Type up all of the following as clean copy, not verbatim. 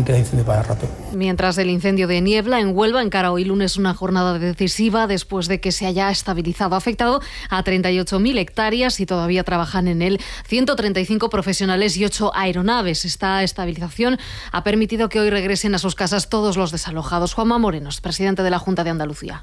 queda incendio para rato. Mientras el incendio de Niebla en Huelva encara hoy lunes una jornada decisiva después de que se haya estabilizado. Ha afectado a 38.000 hectáreas y todavía trabajan en él 135 profesionales y 8 aeronaves. Esta estabilización ha permitido que hoy regresen a sus casas todos los desalojados. Juanma Morenos, presidente de la Junta de Andalucía.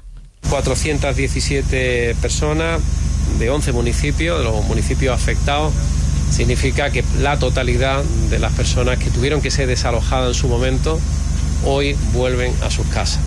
417 personas de 11 municipios, de los municipios afectados. Significa que la totalidad de las personas que tuvieron que ser desalojadas en su momento, hoy vuelven a sus casas.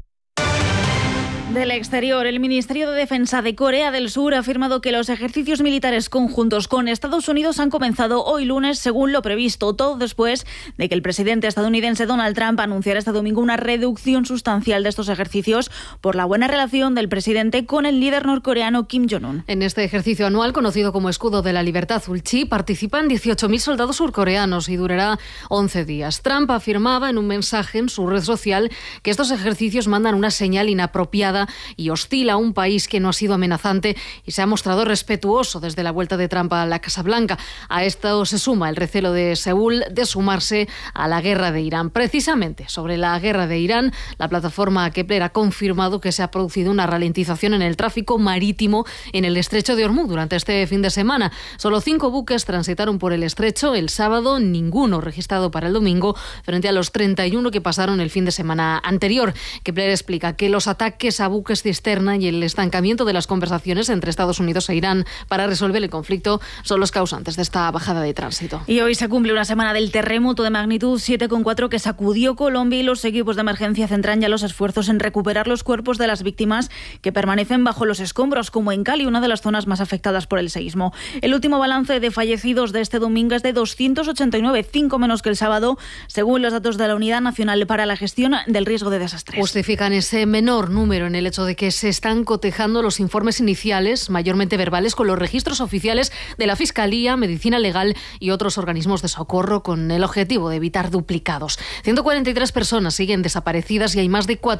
Del exterior, el Ministerio de Defensa de Corea del Sur ha afirmado que los ejercicios militares conjuntos con Estados Unidos han comenzado hoy lunes según lo previsto, todo después de que el presidente estadounidense Donald Trump anunciara este domingo una reducción sustancial de estos ejercicios por la buena relación del presidente con el líder norcoreano Kim Jong-un. En este ejercicio anual, conocido como Escudo de la Libertad Ulchi, participan 18.000 soldados surcoreanos y durará 11 días. Trump afirmaba en un mensaje en su red social que estos ejercicios mandan una señal inapropiada y hostil a un país que no ha sido amenazante y se ha mostrado respetuoso desde la vuelta de Trump a la Casa Blanca. A esto se suma el recelo de Seúl de sumarse a la guerra de Irán. Precisamente sobre la guerra de Irán, la plataforma Kepler ha confirmado que se ha producido una ralentización en el tráfico marítimo en el estrecho de Ormuz durante este fin de semana. Solo 5 buques transitaron por el estrecho el sábado, ninguno registrado para el domingo, frente a los 31 que pasaron el fin de semana anterior. Kepler explica que los ataques a buques cisterna y el estancamiento de las conversaciones entre Estados Unidos e Irán para resolver el conflicto son los causantes de esta bajada de tránsito. Y hoy se cumple una semana del terremoto de magnitud 7,4 que sacudió Colombia y los equipos de emergencia centran ya los esfuerzos en recuperar los cuerpos de las víctimas que permanecen bajo los escombros, como en Cali, una de las zonas más afectadas por el seísmo. El último balance de fallecidos de este domingo es de 289, 5 menos que el sábado, según los datos de la Unidad Nacional para la Gestión del Riesgo de Desastres. Justifican ese menor número en el hecho de que se están cotejando los informes iniciales, mayormente verbales, con los registros oficiales de la Fiscalía, Medicina Legal y otros organismos de socorro con el objetivo de evitar duplicados. 143 personas siguen desaparecidas y hay más de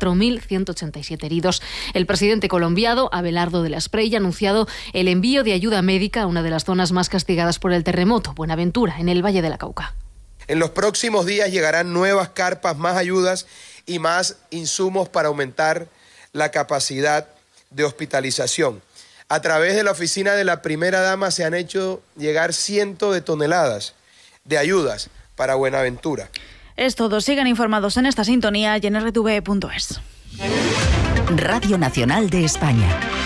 4.187 heridos. El presidente colombiano, Abelardo de la Espriella, ha anunciado el envío de ayuda médica a una de las zonas más castigadas por el terremoto, Buenaventura, en el Valle de la Cauca. En los próximos días llegarán nuevas carpas, más ayudas y más insumos para aumentar la capacidad de hospitalización. A través de la oficina de la primera dama se han hecho llegar cientos de toneladas de ayudas para Buenaventura. Es todo. Sigan informados en esta sintonía y en rtv.es. Radio Nacional de España.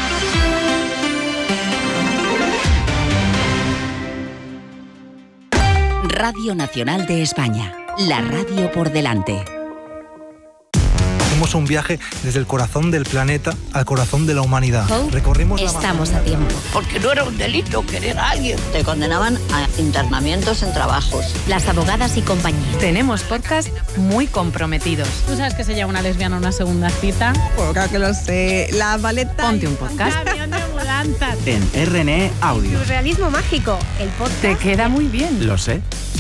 Radio Nacional de España. La radio por delante. Hicimos un viaje desde el corazón del planeta al corazón de la humanidad. Recorrimos Estamos a tiempo. Porque no era un delito querer a alguien. Te condenaban a internamientos en trabajos. Las Abogadas y Compañía. Tenemos podcast muy comprometidos. ¿Tú sabes que se llama una lesbiana una segunda cita? Pues claro que lo sé. La Valeta. Ponte un podcast. Camión de mudanzas. En RNE Audio. Realismo mágico. El podcast. Te queda muy bien. Lo sé.